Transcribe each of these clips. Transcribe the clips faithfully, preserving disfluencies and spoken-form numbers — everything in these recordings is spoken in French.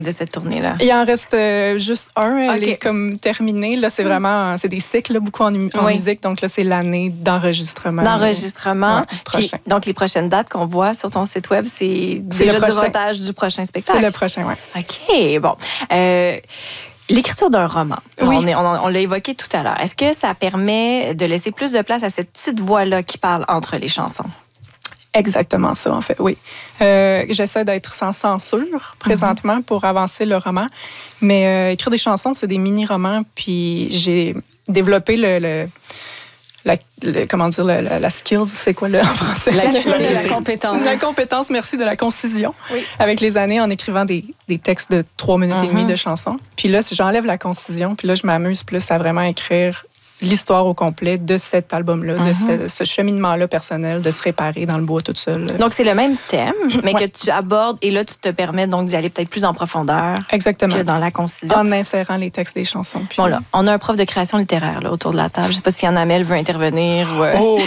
de cette tournée-là? Il en reste euh, juste un. Elle okay. est comme terminée. Là, c'est vraiment, c'est des cycles, là, beaucoup en, en oui. musique. Donc là, c'est l'année d'enregistrement. D'enregistrement. Ouais, Puis, donc, les prochaines dates qu'on voit sur ton site web, c'est, c'est déjà du rodage du prochain spectacle? C'est le prochain, oui. OK, bon. Euh, L'écriture d'un roman, oui. on, est, on, on l'a évoqué tout à l'heure. Est-ce que ça permet de laisser plus de place à cette petite voix-là qui parle entre les chansons? Exactement ça, en fait, oui. Euh, j'essaie d'être sans censure présentement mm-hmm. pour avancer le roman. Mais euh, écrire des chansons, c'est des mini-romans. Puis j'ai développé le... le La, le, comment dire, la, la, la skills, c'est quoi là en français? La, la, la compétence. La compétence, merci, de la concision. Oui. Avec les années, en écrivant des, des textes de trois minutes mm-hmm. et demie de chansons. Puis là, si j'enlève la concision, puis là, je m'amuse plus à vraiment écrire l'histoire au complet de cet album-là, mm-hmm. de ce, ce cheminement-là personnel, de se réparer dans le bois toute seule. Donc, c'est le même thème, mais ouais. que tu abordes, et là, tu te permets donc d'y aller peut-être plus en profondeur. Exactement. Que dans la concision. En insérant les textes des chansons. Puis... Bon, là, on a un prof de création littéraire là, autour de la table. Je ne sais pas si Yann Amel veut intervenir. Ou, euh... Oh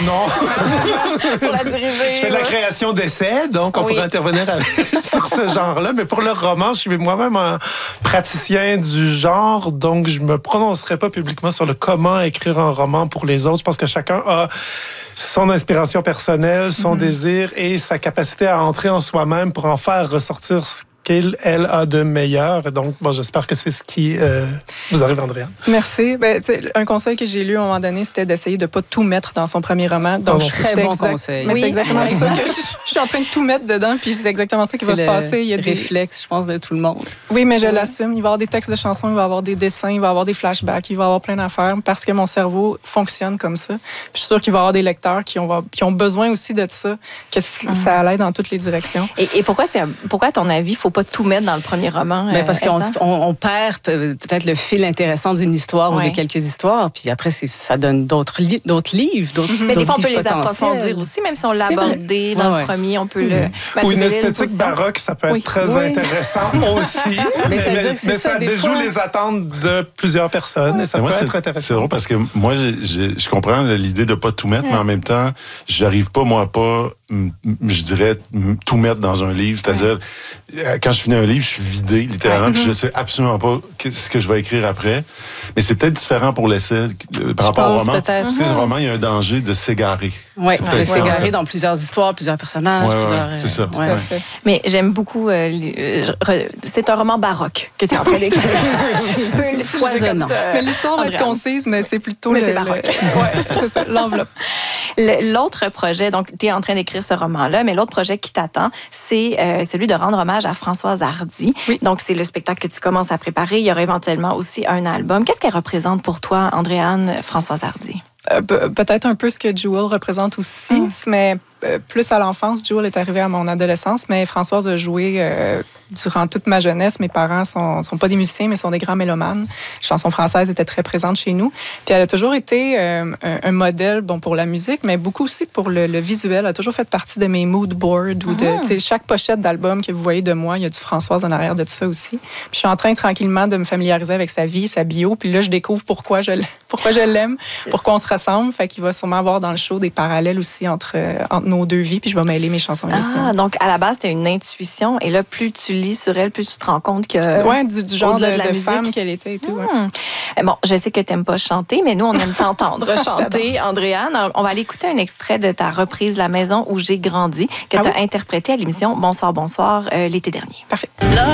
non! Pour la diriger. Je fais de la création d'essais, donc on oui. pourrait intervenir avec, sur ce genre-là. Mais pour le roman, je suis moi-même un praticien du genre, donc je ne me prononcerai pas publiquement sur le comment écrire un roman pour les autres. Je pense que chacun a son inspiration personnelle, son mm-hmm. désir et sa capacité à entrer en soi-même pour en faire ressortir ce qu'elle elle a de meilleur. Donc, bon, j'espère que c'est ce qui euh, vous arrive, Andréane. Merci. Ben, un conseil que j'ai lu à un moment donné, c'était d'essayer de ne pas tout mettre dans son premier roman. Donc, oh, je très bon exact... conseil. Mais oui. c'est exactement ça que je, je suis en train de tout mettre dedans, puis c'est exactement ça qui c'est va se passer. Il y a des réflexes, je pense, de tout le monde. Oui, mais je oui. l'assume. Il va y avoir des textes de chansons, il va y avoir des dessins, il va y avoir des flashbacks, il va y avoir plein d'affaires parce que mon cerveau fonctionne comme ça. Puis je suis sûre qu'il va y avoir des lecteurs qui ont, qui ont besoin aussi de ça, que mm. ça aille dans toutes les directions. Et, et pourquoi, c'est, pourquoi, à ton avis, il ne faut pas tout mettre dans le premier roman? Ben parce qu'on on, on perd peut-être le fil intéressant d'une histoire ouais. ou de quelques histoires, puis après, c'est, ça donne d'autres, li- d'autres livres, d'autres mm-hmm. Mais des fois, on peut les approfondir aussi, même si on l'a abordé dans ouais, le premier, on peut mm-hmm. le... Mathieu ou une Bellil, esthétique baroque, ça peut être oui. très oui. intéressant aussi. mais, mais, mais, mais ça, ça déjoue fois... les attentes de plusieurs personnes, et ça moi, peut c'est, être intéressant. C'est drôle parce que moi, j'ai, j'ai, je comprends l'idée de ne pas tout mettre, ouais. mais en même temps, j'arrive pas, moi, à pas, je dirais, tout mettre dans un livre. C'est-à-dire, ouais. quand je finis un livre, je suis vidé, littéralement, ouais. puis je sais absolument pas ce que je vais écrire après. Mais c'est peut-être différent pour l'essai par rapport au roman. Peut-être. Parce que le roman, il y a un danger de s'égarer. Oui, de s'égarer en fait. Dans plusieurs histoires, plusieurs personnages. Ouais, plusieurs, ouais, c'est ça. Ouais. Ouais. Mais j'aime beaucoup... Euh, les, euh, c'est un roman baroque que tu es en train d'écrire. Tu peux le foisonnant. Mais l'histoire va être concise, mais c'est plutôt... Mais le, c'est baroque. Le, ouais, c'est ça, l'enveloppe. Le, l'autre projet, donc tu es en train d'écrire ce roman-là, mais l'autre projet qui t'attend, c'est euh, celui de rendre hommage à Françoise Hardy. Oui. Donc, c'est le spectacle que tu commences à préparer. Il y aura éventuellement aussi un album. Qu'est-ce qu'elle représente pour toi, Andréane, Françoise Hardy? Euh, pe- peut-être un peu ce que Jewel représente aussi, mm. mais euh, plus à l'enfance. Jewel est arrivée à mon adolescence, mais Françoise a joué euh, durant toute ma jeunesse. Mes parents sont, sont pas des musiciens, mais sont des grands mélomanes. Les chansons françaises étaient très présentes chez nous. Puis elle a toujours été euh, un, un modèle, bon, pour la musique, mais beaucoup aussi pour le, le visuel. Elle a toujours fait partie de mes mood boards. Ou de, tu sais, chaque pochette d'album que vous voyez de moi, il y a du Françoise en arrière de tout ça aussi. Puis je suis en train tranquillement de me familiariser avec sa vie, sa bio. Puis là, je découvre pourquoi je, pourquoi je l'aime, pourquoi on se ressemble. Fait qu'il va sûrement avoir dans le show des parallèles aussi entre, euh, entre nos deux vies. Puis je vais mêler mes chansons. Ah, donc à la base, c'était une intuition. Et là, plus tu lis sur elle, plus tu te rends compte que... Oui, du, du genre de, de, de femme qu'elle était et tout. Mmh. Ouais. Bon, je sais que tu n'aimes pas chanter, mais nous, on aime t'entendre chanter, Andréane. Alors, on va aller écouter un extrait de ta reprise « La maison où j'ai grandi » que ah tu as oui? interprétée à l'émission « Bonsoir, bonsoir » euh, l'été dernier. Parfait.